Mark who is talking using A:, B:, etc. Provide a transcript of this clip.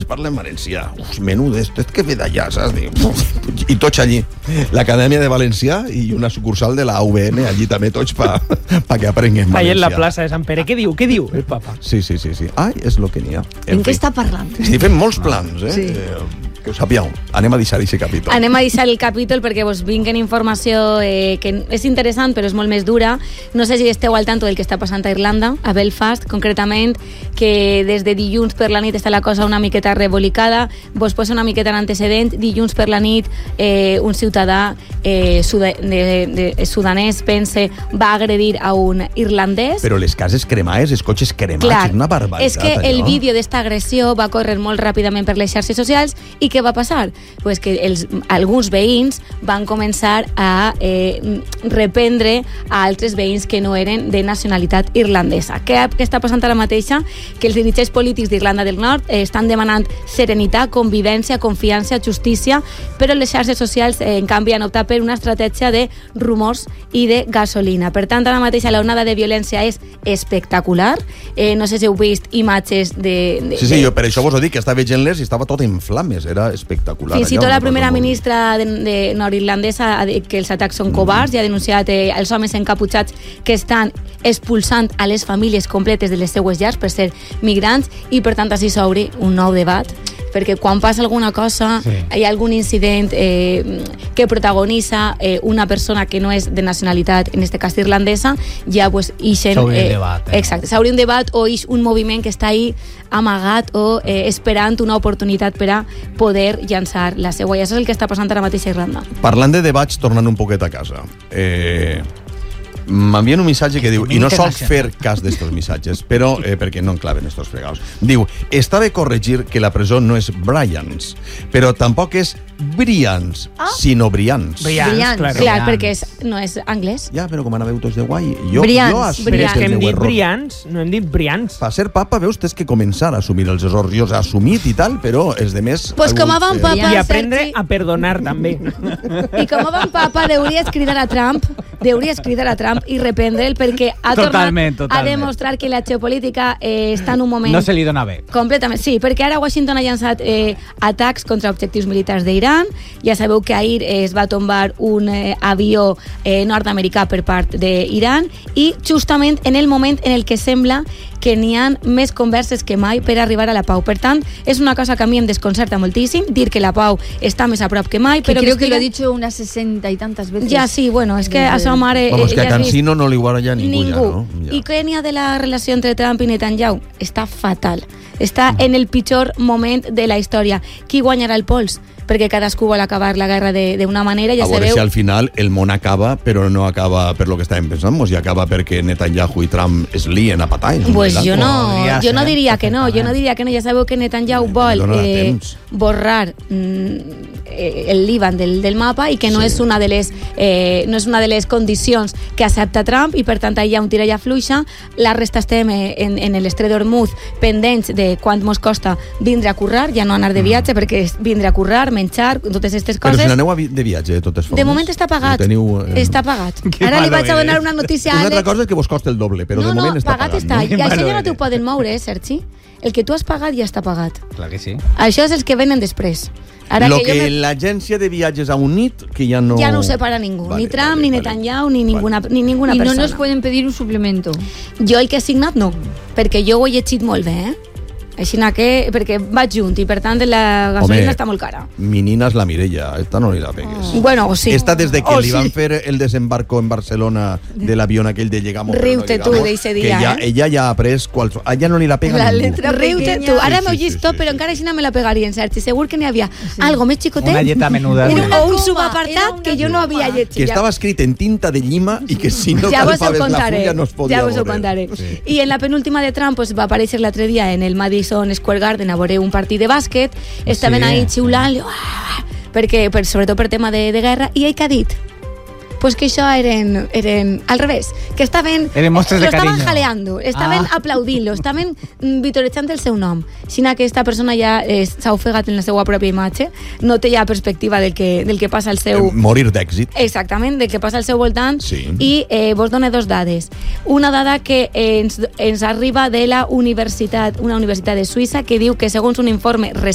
A: parla en valencià. Menú d'esto, és que ve d'allà, saps? I tots allí. L'Acadèmia de Valencià i una sucursal de la UVN, allí també tots pa que aprenguem valencià.
B: Allà en la plaça de Sant Pere. Què diu el papa?
A: Sí. Ai, és lo que n'hi ha.
C: En què està parlant?
A: Estic fent molts plans,
C: Sí.
A: Que ho sapíeu. Anem a deixar aquest capítol.
D: Anem a deixar el capítol perquè vos vinguen informació que és interessant però és molt més dura. No sé si esteu al tanto del que està passant a Irlanda, a Belfast, concretament, que des de dilluns per la nit està la cosa una miqueta revolicada. Vos poso una miqueta en antecedent. Dilluns per la nit un ciutadà sudanès, pense, va agredir a un irlandès.
A: Però les cases cremades, els cotxes cremats,
D: Clar,
A: és una barbaritat.
D: És que el vídeo d'esta agressió va córrer molt ràpidament per les xarxes socials i què va passar? Pues que alguns veïns van començar a reprendre a altres veïns que no eren de nacionalitat irlandesa. Què està passant ara mateixa? Que els dirigents polítics d'Irlanda del Nord estan demanant serenitat, convivència, confiança, justícia, però les xarxes socials, en canvi, han optat per una estratègia de rumors i de gasolina. Per tant, ara mateixa l'onada de violència és espectacular. No sé si heu vist imatges de...
A: Sí, jo per això vos ho dic, que estava veient-les i estava tot en flames, era espectacular.
D: Fins i tot la primera ministra de nord-irlandesa ha dit que els atacs són covards i ha denunciat els homes encaputxats que estan expulsant a les famílies completes de les seues llars per ser migrants i per tant així s'obre un nou debat perquè quan passa alguna cosa, hi ha algun incident que protagonitza una persona que no és de nacionalitat, en aquest cas irlandesa, ja pues ixen...
E: S'obri un debat.
D: Exacte, s'obri un debat o ix un moviment que està ahí amagat o esperant una oportunitat per a poder llançar la seua. I això és el que està passant ara mateix a Irlanda.
A: Parlant de debats, tornant un poquet a casa. M'envien un missatge que diu, i no sol fer cas d'estos missatges, però perquè no enclaven estos fregados. Diu, està bé corregir que la presó no és Bryans, però tampoc és Brians, sinó Brians.
D: Brians, clar, perquè no és anglès.
A: Ja, però com anàveu tots de guai.
D: Brians.
B: Però és que hem dit Brians, no hem dit Brians.
A: Per ser papa, veus, tens que començar a assumir els errors. Jo he assumit i tal, però els demés...
D: Pues com a bon papa...
B: I aprendre a perdonar, també.
D: I com a bon papa, deuries cridar a Trump i reprendre'l perquè ha tornat a demostrar que la geopolítica està en un moment...
E: No se li dona bé.
D: Completament, sí, perquè ara Washington ha llançat atacs contra objectius militars d'Iran. Ja sabeu que ahir es va tombar un avió nord-americà per part d'Iran i justament en el moment en el que sembla que n'hi ha més converses que mai per arribar a la pau. Per tant, és una cosa que a mi em desconcerta moltíssim, dir que la pau està més a prop que mai.
C: Però creo que lo he dicho unas 60 y tantas veces.
D: Ja, sí, bueno, és que a sa mare...
A: Vamos, que a Cansino no li guarda ningú. Ja, no? Ja.
D: I què n'hi ha de la relació entre Trump i Netanyahu? Està fatal. Està en el pitjor moment de la història. Qui guanyarà el pols? Perquè cadascú vol acabar la guerra d'una manera, ja sabeu...
A: A veure si al final el món acaba, però no acaba per lo que estàvem pensant, i acaba perquè Netanyahu i Trump es lien a patalls.
D: Pues jo no diria que no, ja sabeu que Netanyahu vol borrar el Líban del mapa i que no és una de les condicions que accepta Trump i per tant hi ha un tira i afluixa. La resta estem en l'estret d'Hormuz pendents de quant mos costa vindre a currar, ja no anar de viatge perquè és vindre a currar, menjar, totes aquestes coses.
A: Però si n'aneu de viatge, de totes formes.
D: De moment està pagat. Està pagat. Ara li vaig a donar una notícia a Àlex.
A: Una altra cosa és que vos costa el doble, però de moment està pagat.
D: No, pagat està. I això ja no t'ho poden moure, Sergi. El que tu has pagat ja està pagat.
E: Clar que sí.
D: Això és els que venen després.
A: Lo que l'agència de viatges ha unit, que ja no...
D: Ja no ho separa ningú. Ni Trump, ni Netanyahu, ni ninguna persona.
C: I no nos pueden pedir un suplemento.
D: Jo el que he signat no, perquè jo ho he llegit molt bé, Així que, perquè vaig junt i per tant la gasolina està molt cara.
A: Mi nina és la Mireia, esta no li la pegues.
D: Bueno, sí.
A: Esta desde que li van fer el desembarco en Barcelona de l'avió aquell de llegamos
D: Riu-te tu d'eixe dia,
A: que ella ja ha après ella no li la pega ningú.
D: Riu-te tu, ara m'ho llegit tot, però encara així no me la pegarien, Sergi. Segur que n'hi havia algo més xicotet.
E: Una lletra menuda.
D: O un subapartat que jo no havia llegit.
A: Que estava escrit en tinta de llima i que si no calfaves la fulla no es podia veure.
D: Ja vos ho contaré. I en la penúltima de Trump va aparèixer l'altre dia en el Madison Square Garden a veure un partit de bàsquet, estaven ahí xiulant, sobretot per tema de guerra, i ell que ha dit? Pues que això eren al revés, que estaven jaleando, estaven aplaudint-lo, estaven vitorejant el seu nom. Sinó que aquesta persona ja s'ha ofegat en la seva pròpia imatge, no té ja perspectiva del que passa al seu...
A: Morir d'èxit.
D: Exactament, del que passa al seu voltant, i vos dono dos dades. Una dada que ens arriba de una universitat de Suïssa que diu que segons un informe recent